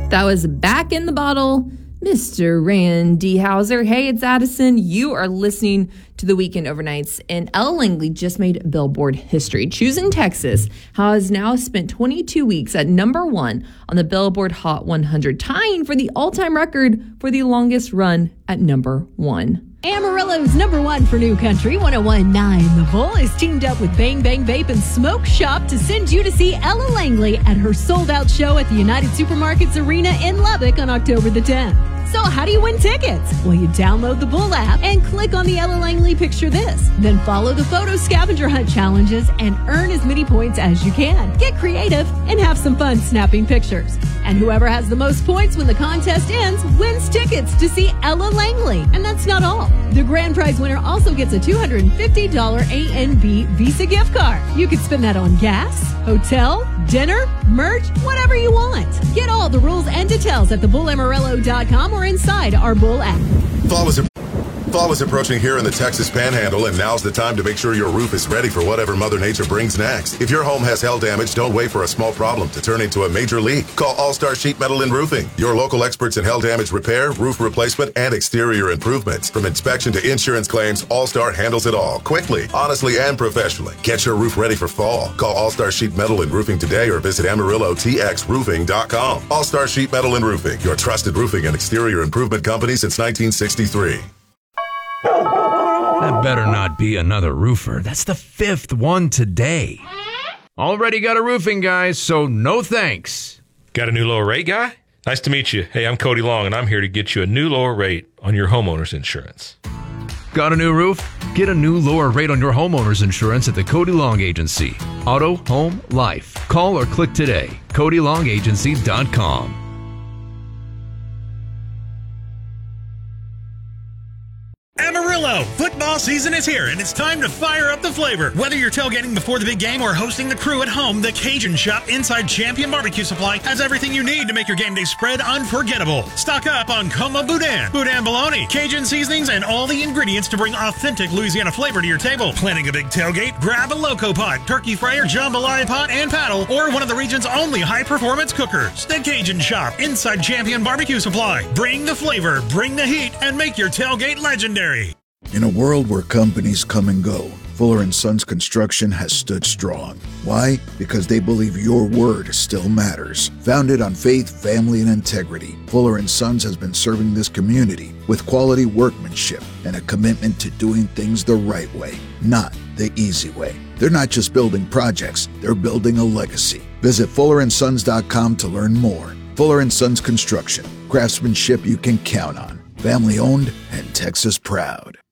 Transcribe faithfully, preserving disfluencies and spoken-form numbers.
That was Back in the Bottle, Mister Randy Houser. Hey, it's Addison. You are listening to the Weekend Overnights, and Ella Langley just made Billboard history. Choosing Texas has now spent twenty-two weeks at number one on the Billboard Hot one hundred, tying for the all-time record for the longest run at number one. Amarillo's number one for New Country, one oh one point nine The Bull, is teamed up with Bang Bang Vape and Smoke Shop to send you to see Ella Langley at her sold-out show at the United Supermarkets Arena in Lubbock on October the tenth. So how do you win tickets? Well, you download the Bull app and click on the Ella Langley Picture This. Then follow the photo scavenger hunt challenges and earn as many points as you can. Get creative and have some fun snapping pictures. And whoever has the most points when the contest ends wins tickets to see Ella Langley. And that's not all. The grand prize winner also gets a two hundred fifty dollars A N B Visa gift card. You can spend that on gas, hotel, dinner, merch, whatever you want. Get all the rules and details at the bull amarillo dot com or inside our Bull app. Fall is, fall is approaching here in the Texas Panhandle, and now's the time to make sure your roof is ready for whatever Mother Nature brings next. If your home has hail damage, don't wait for a small problem to turn into a major leak. Call All-Star Sheet Metal and Roofing, your local experts in hail damage repair, roof replacement, and exterior improvements. From inspection to insurance claims, All-Star handles it all, quickly, honestly, and professionally. Get your roof ready for fall. Call All-Star Sheet Metal and Roofing today or visit amarillo t x roofing dot com. All-Star Sheet Metal and Roofing, your trusted roofing and exterior improvement company since nineteen sixty-three. That better not be another roofer. That's the fifth one today. Already got a roofing guy, so no thanks. Got a new lower rate guy? Nice to meet you. Hey, I'm Cody Long, and I'm here to get you a new lower rate on your homeowner's insurance. Got a new roof? Get a new lower rate on your homeowner's insurance at the Cody Long Agency. Auto, home, life. Call or click today. cody long agency dot com. Amarillo! Football season is here, and it's time to fire up the flavor. Whether you're tailgating before the big game or hosting the crew at home, the Cajun Shop inside Champion Barbecue Supply has everything you need to make your game day spread unforgettable. Stock up on Coma Boudin, Boudin bologna, Cajun seasonings, and all the ingredients to bring authentic Louisiana flavor to your table. Planning a big tailgate? Grab a Loco Pot, turkey fryer, jambalaya pot, and paddle, or one of the region's only high-performance cookers. The Cajun Shop inside Champion Barbecue Supply. Bring the flavor, bring the heat, and make your tailgate legendary. In a world where companies come and go, Fuller and Sons Construction has stood strong. Why? Because they believe your word still matters. Founded on faith, family, and integrity, Fuller and Sons has been serving this community with quality workmanship and a commitment to doing things the right way, not the easy way. They're not just building projects, they're building a legacy. Visit fuller and sons dot com to learn more. Fuller and Sons Construction, craftsmanship you can count on. Family owned and Texas proud.